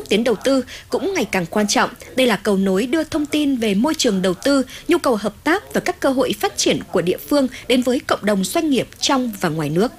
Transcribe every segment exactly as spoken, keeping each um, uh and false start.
tiến đầu tư cũng ngày càng quan trọng. Đây là cầu nối đưa thông tin về môi trường đầu tư, nhu cầu hợp tác và các cơ hội phát triển của địa phương đến với cộng đồng doanh nghiệp trong và ngoài nước.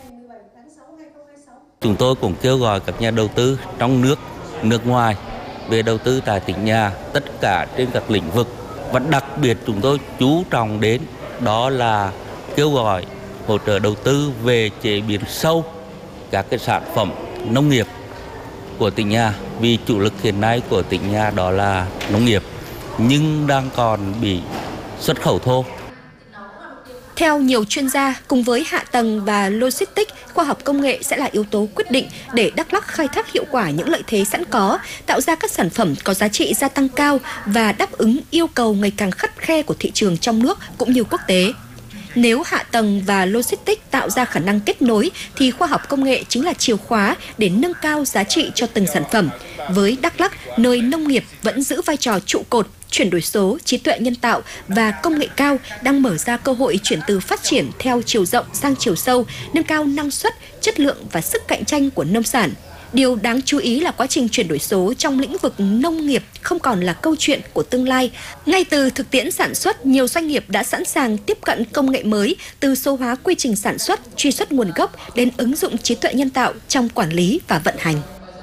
Chúng tôi cũng kêu gọi các nhà đầu tư trong nước, nước ngoài về đầu tư tại tỉnh nhà, tất cả trên các lĩnh vực. Và đặc biệt chúng tôi chú trọng đến đó là kêu gọi hỗ trợ đầu tư về chế biến sâu các cái sản phẩm nông nghiệp của tỉnh nhà, vì chủ lực hiện nay của tỉnh nhà đó là nông nghiệp nhưng đang còn bị xuất khẩu thô. Theo nhiều chuyên gia, cùng với hạ tầng và logistics, khoa học công nghệ sẽ là yếu tố quyết định để Đắk Lắk khai thác hiệu quả những lợi thế sẵn có, tạo ra các sản phẩm có giá trị gia tăng cao và đáp ứng yêu cầu ngày càng khắt khe của thị trường trong nước cũng như quốc tế. Nếu hạ tầng và logistics tạo ra khả năng kết nối thì khoa học công nghệ chính là chìa khóa để nâng cao giá trị cho từng sản phẩm. Với Đắk Lắk, nơi nông nghiệp vẫn giữ vai trò trụ cột, chuyển đổi số, trí tuệ nhân tạo và công nghệ cao đang mở ra cơ hội chuyển từ phát triển theo chiều rộng sang chiều sâu, nâng cao năng suất, chất lượng và sức cạnh tranh của nông sản. Điều đáng chú ý là quá trình chuyển đổi số trong lĩnh vực nông nghiệp không còn là câu chuyện của tương lai. Ngay từ thực tiễn sản xuất, nhiều doanh nghiệp đã sẵn sàng tiếp cận công nghệ mới, từ số hóa quy trình sản xuất, truy xuất nguồn gốc đến ứng dụng trí tuệ nhân tạo trong quản lý và vận hành.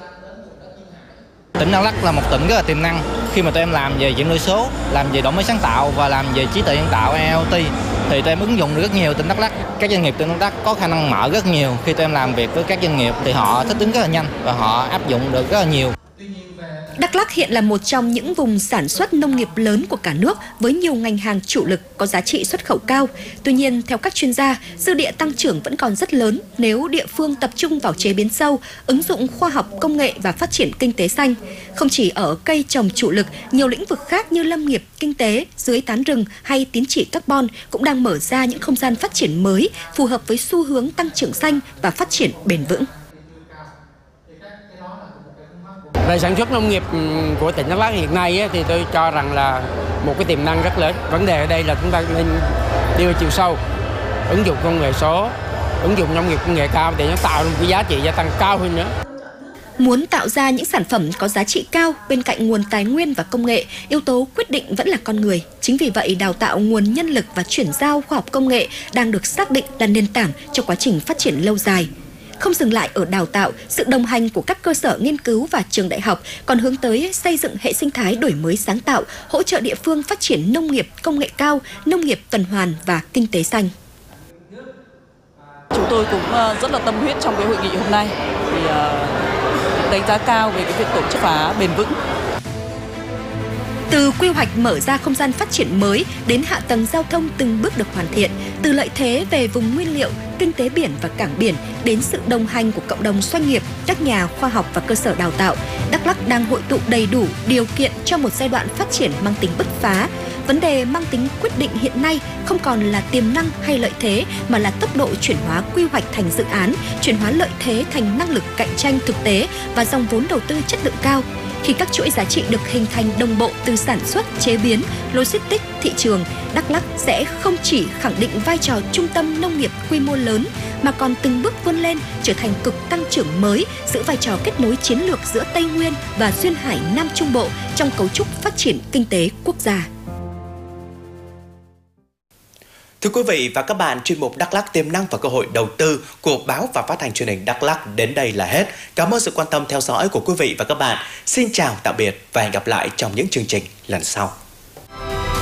Tỉnh Đắk Lắk là một tỉnh rất là tiềm năng. Khi mà tụi em làm về chuyển đổi số, làm về đổi mới sáng tạo và làm về trí tuệ nhân tạo I O T thì tụi em ứng dụng được rất nhiều tỉnh Đắk Lắk. Các doanh nghiệp tỉnh Đắk Lắk có khả năng mở rất nhiều. Khi tụi em làm việc với các doanh nghiệp thì họ thích ứng rất là nhanh và họ áp dụng được rất là nhiều. Đắk Lắk hiện là một trong những vùng sản xuất nông nghiệp lớn của cả nước với nhiều ngành hàng chủ lực có giá trị xuất khẩu cao. Tuy nhiên, theo các chuyên gia, dư địa tăng trưởng vẫn còn rất lớn nếu địa phương tập trung vào chế biến sâu, ứng dụng khoa học công nghệ và phát triển kinh tế xanh. Không chỉ ở cây trồng chủ lực, nhiều lĩnh vực khác như lâm nghiệp, kinh tế, dưới tán rừng hay tín chỉ carbon cũng đang mở ra những không gian phát triển mới phù hợp với xu hướng tăng trưởng xanh và phát triển bền vững. Về sản xuất nông nghiệp của tỉnh Đắk Lắk hiện nay thì tôi cho rằng là một cái tiềm năng rất lớn. Vấn đề ở đây là chúng ta nên đi vào chiều sâu, ứng dụng công nghệ số, ứng dụng nông nghiệp công nghệ cao để nó tạo ra một cái giá trị gia tăng cao hơn nữa. Muốn tạo ra những sản phẩm có giá trị cao bên cạnh nguồn tài nguyên và công nghệ, yếu tố quyết định vẫn là con người. Chính vì vậy, đào tạo nguồn nhân lực và chuyển giao khoa học công nghệ đang được xác định là nền tảng cho quá trình phát triển lâu dài. Không dừng lại ở đào tạo, sự đồng hành của các cơ sở nghiên cứu và trường đại học còn hướng tới xây dựng hệ sinh thái đổi mới sáng tạo, hỗ trợ địa phương phát triển nông nghiệp công nghệ cao, nông nghiệp tuần hoàn và kinh tế xanh. Chúng tôi cũng rất là tâm huyết trong cái hội nghị hôm nay, thì đánh giá cao về cái việc tổ chức phá bền vững. Từ quy hoạch mở ra không gian phát triển mới đến hạ tầng giao thông từng bước được hoàn thiện, từ lợi thế về vùng nguyên liệu, kinh tế biển và cảng biển đến sự đồng hành của cộng đồng doanh nghiệp, các nhà khoa học và cơ sở đào tạo, Đắk Lắk đang hội tụ đầy đủ điều kiện cho một giai đoạn phát triển mang tính bứt phá. Vấn đề mang tính quyết định hiện nay không còn là tiềm năng hay lợi thế mà là tốc độ chuyển hóa quy hoạch thành dự án, chuyển hóa lợi thế thành năng lực cạnh tranh thực tế và dòng vốn đầu tư chất lượng cao. Khi các chuỗi giá trị được hình thành đồng bộ từ sản xuất, chế biến, logistics, thị trường, Đắk Lắk sẽ không chỉ khẳng định vai trò trung tâm nông nghiệp quy mô lớn mà còn từng bước vươn lên trở thành cực tăng trưởng mới, giữ vai trò kết nối chiến lược giữa Tây Nguyên và duyên hải Nam Trung Bộ trong cấu trúc phát triển kinh tế quốc gia. Thưa quý vị và các bạn, chuyên mục Đắk Lắk tiềm năng và cơ hội đầu tư của báo và phát hành truyền hình Đắk Lắk đến đây là hết. Cảm ơn sự quan tâm theo dõi của quý vị và các bạn. Xin chào tạm biệt và hẹn gặp lại trong những chương trình lần sau.